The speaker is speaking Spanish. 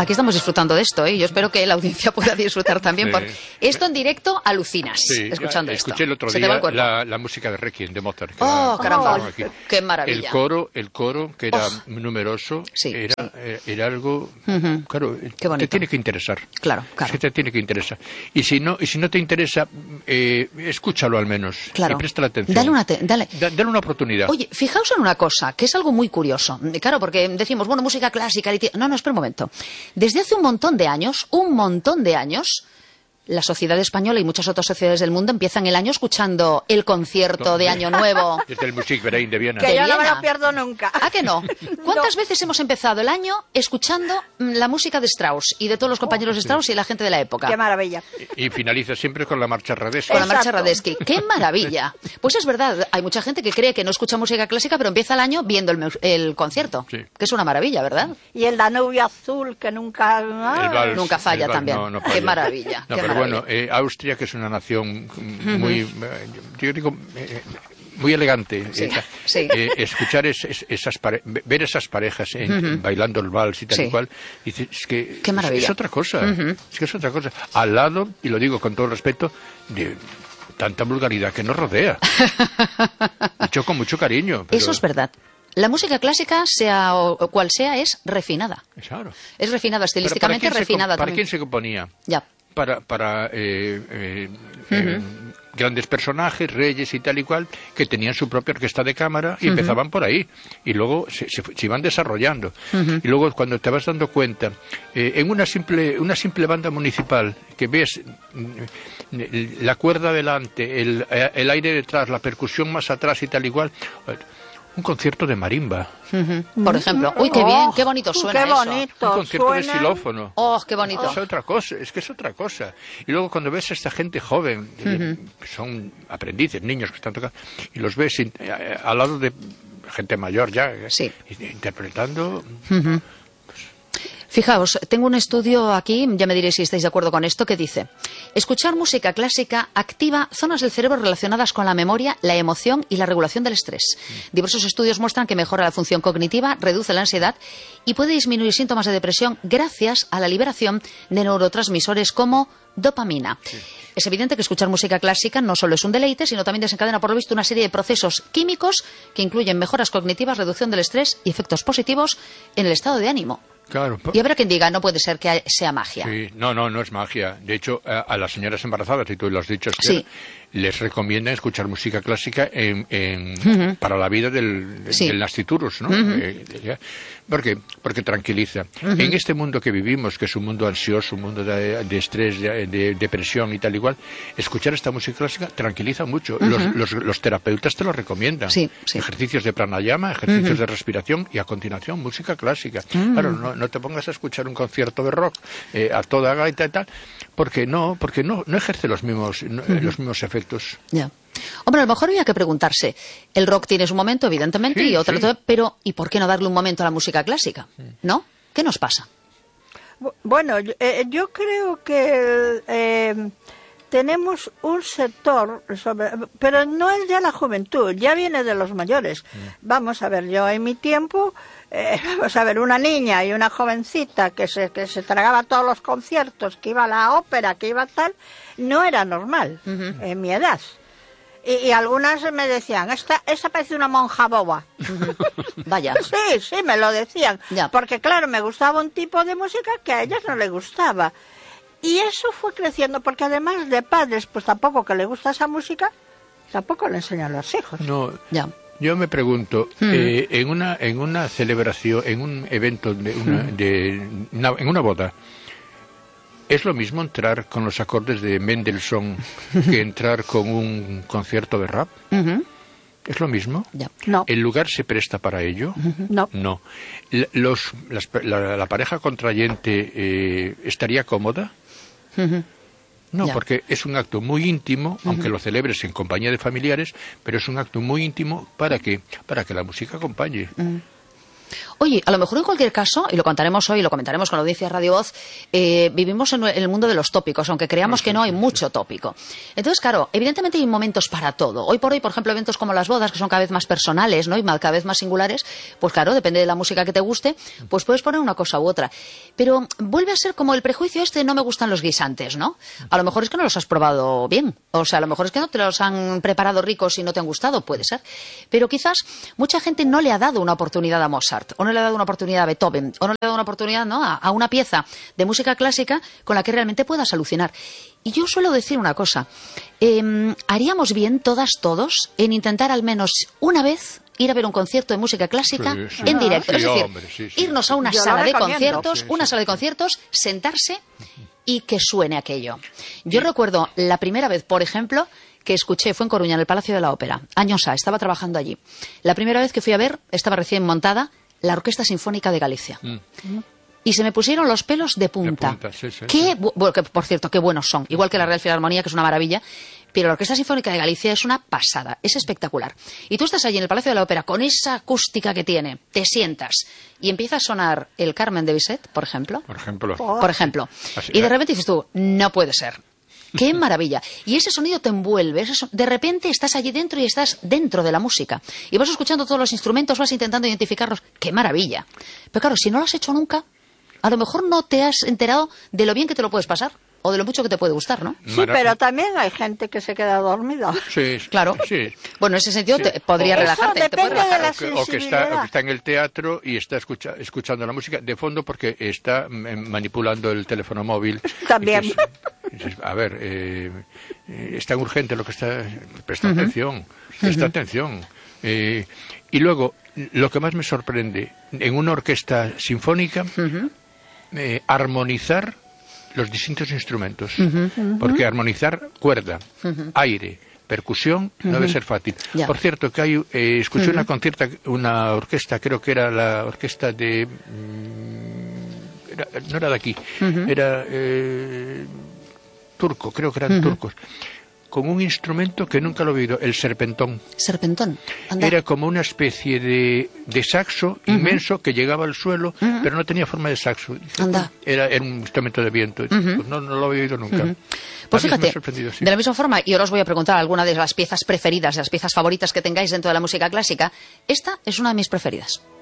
aquí estamos disfrutando de esto, ¿eh? Yo espero que la audiencia pueda disfrutar también. Sí. Esto en directo alucinas, escuchando esto. Escuché el otro Se te va el día cuerpo. la música de Requiem de Mozart. ¡Oh, caramba! Aquí. ¡Qué maravilla! El coro, que era numeroso, Sí, era algo... Claro, Qué bonito. te tiene que interesar. Claro. Es que te tiene que interesar. Y si no te interesa, escúchalo al menos. Claro. Y presta atención. Dale una oportunidad. Oye, fijaos en una cosa, que es algo muy curioso. Claro, porque decimos, bueno, música clásica... No, espera un momento. Desde hace un montón de años, la sociedad española y muchas otras sociedades del mundo empiezan el año escuchando el concierto de Año Nuevo. Desde el Musikverein de Viena. Que yo no me lo pierdo nunca. ¿A que no? ¿Cuántas veces hemos empezado el año escuchando la música de Strauss y de todos los compañeros de Strauss y la gente de la época? ¡Qué maravilla! Y finaliza siempre con la marcha Radetzky. Con la marcha Radetzky. ¡Qué maravilla! Pues es verdad, hay mucha gente que cree que no escucha música clásica, pero empieza el año viendo el concierto. Sí. Que es una maravilla, ¿verdad? Y el Danubio Azul, que nunca... El vals, Nunca falla el vals, también. no falla. Qué maravilla. No, qué pero maravilla. bueno, Austria, que es una nación muy, yo digo, muy elegante. Sí. Escuchar ver esas parejas bailando el vals y tal y cual, dices, es que Qué maravilla. es otra cosa. Es que es otra cosa. Al lado, y lo digo con todo respeto, de tanta vulgaridad que nos rodea. Dicho con mucho cariño. Pero... Eso es verdad. La música clásica, sea o cual sea, es refinada. Claro. Es refinada estilísticamente, refinada ¿Para también. quién se componía? Ya. Para grandes personajes, reyes y tal y cual, que tenían su propia orquesta de cámara y empezaban por ahí. Y luego se iban desarrollando. Y luego cuando te vas dando cuenta, en una simple banda municipal, que ves la cuerda delante, el aire detrás, la percusión más atrás y tal y cual... Un concierto de marimba. Por ejemplo. Uy, qué bien, qué bonito suena qué eso. bonito. Un concierto de Suena... xilófono. Oh, qué bonito. Es otra cosa, es que es otra cosa. Y luego cuando ves a esta gente joven, son aprendices, niños que están tocando, y los ves al lado de gente mayor ya, Sí. interpretando... Fijaos, tengo un estudio aquí, ya me diréis si estáis de acuerdo con esto, que dice: escuchar música clásica activa zonas del cerebro relacionadas con la memoria, la emoción y la regulación del estrés. Diversos estudios muestran que mejora la función cognitiva, reduce la ansiedad y puede disminuir síntomas de depresión gracias a la liberación de neurotransmisores como dopamina. Sí. Es evidente que escuchar música clásica no solo es un deleite, sino también desencadena, por lo visto, una serie de procesos químicos que incluyen mejoras cognitivas, reducción del estrés y efectos positivos en el estado de ánimo. Claro. Y habrá quien diga, no puede ser que sea magia. Sí, no es magia. De hecho, a las señoras embarazadas, y tú lo has dicho, sí, les recomiendan escuchar música clásica para la vida del nasciturus, ¿no? Porque tranquiliza. En este mundo que vivimos, que es un mundo ansioso, un mundo de estrés, de depresión y tal igual, escuchar esta música clásica tranquiliza mucho. Los terapeutas te lo recomiendan. Sí. Ejercicios de pranayama, ejercicios de respiración y a continuación música clásica. Claro, no te pongas a escuchar un concierto de rock a toda gaita y tal, porque no ejerce los mismos efectos. Ya. Hombre, a lo mejor había que preguntarse, el rock tiene su momento, evidentemente, y otro, pero ¿y por qué no darle un momento a la música clásica? ¿No? ¿Qué nos pasa? Bueno, yo creo que tenemos un sector, pero no es ya la juventud, ya viene de los mayores. Vamos a ver, yo en mi tiempo, vamos a ver, una niña y una jovencita que se tragaba todos los conciertos, que iba a la ópera, que iba tal, no era normal en mi edad. Y algunas me decían, esa parece una monja boba. Vaya. Sí, me lo decían. Ya. Porque claro, me gustaba un tipo de música que a ellas no les gustaba. Y eso fue creciendo, porque además de padres, pues tampoco que le gusta esa música, tampoco le enseñan a los hijos. No, ya. Yo me pregunto, en una celebración, en un evento, en una boda, ¿es lo mismo entrar con los acordes de Mendelssohn que entrar con un concierto de rap? ¿Es lo mismo? Ya. No. ¿El lugar se presta para ello? No. No. ¿La pareja contrayente estaría cómoda? No, ya. Porque es un acto muy íntimo, aunque lo celebres en compañía de familiares, pero es un acto muy íntimo ¿para qué? Para que la música acompañe. Oye, a lo mejor en cualquier caso, y lo contaremos hoy, lo comentaremos con la audiencia de Radio Voz, vivimos en el mundo de los tópicos, aunque creamos que no hay mucho tópico. Entonces, claro, evidentemente hay momentos para todo. Hoy por hoy, por ejemplo, eventos como las bodas, que son cada vez más personales, ¿no? Y cada vez más singulares, pues claro, depende de la música que te guste, pues puedes poner una cosa u otra. Pero vuelve a ser como el prejuicio no me gustan los guisantes, ¿no? A lo mejor es que no los has probado bien. O sea, a lo mejor es que no te los han preparado ricos y no te han gustado, puede ser. Pero quizás mucha gente no le ha dado una oportunidad a Mozart, o no le ha dado una oportunidad a Beethoven, o no le ha dado una oportunidad, ¿no?, a una pieza de música clásica con la que realmente puedas alucinar. Y yo suelo decir una cosa, haríamos bien todos, en intentar al menos una vez ir a ver un concierto de música clásica en directo. Es decir, irnos a una sala de conciertos, sentarse y que suene aquello. Yo recuerdo la primera vez, por ejemplo, que escuché, fue en Coruña, en el Palacio de la Ópera, años A, estaba trabajando allí. La primera vez que fui a ver, estaba recién montada, la Orquesta Sinfónica de Galicia. Y se me pusieron los pelos de punta. Bueno, que, por cierto, qué buenos son. Igual que la Real Filarmonía, que es una maravilla. Pero la Orquesta Sinfónica de Galicia es una pasada, es espectacular. Y tú estás allí en el Palacio de la Ópera con esa acústica que tiene, te sientas y empieza a sonar el Carmen de Bizet, por ejemplo. Por ejemplo. Así, y de repente dices tú, no puede ser. ¡Qué maravilla! Y ese sonido te envuelve. De repente estás allí dentro y estás dentro de la música. Y vas escuchando todos los instrumentos, vas intentando identificarlos. ¡Qué maravilla! Pero claro, si no lo has hecho nunca, a lo mejor no te has enterado de lo bien que te lo puedes pasar. O de lo mucho que te puede gustar, ¿no? Sí, pero también hay gente que se queda dormida. Sí, claro. Sí. Bueno, en ese sentido podría relajarte. Eso depende de la o que está en el teatro y está escuchando la música de fondo porque está manipulando el teléfono móvil. También. A ver, es tan urgente lo que está... Presta atención, presta atención. Y luego, lo que más me sorprende, en una orquesta sinfónica, armonizar los distintos instrumentos, porque armonizar cuerda, aire, percusión, no debe ser fácil. Ya. Por cierto, que escuché una orquesta, creo que era la orquesta de... no era de aquí, era turco, creo que eran turcos, con un instrumento que nunca lo he oído, el serpentón. ¿Serpentón? Anda. Era como una especie de saxo inmenso que llegaba al suelo, pero no tenía forma de saxo. Anda. Era un instrumento de viento. Pues no lo había oído nunca. Pues fíjate, sí. de la misma forma, y ahora os voy a preguntar alguna de las piezas preferidas, de las piezas favoritas que tengáis dentro de la música clásica, esta es una de mis preferidas.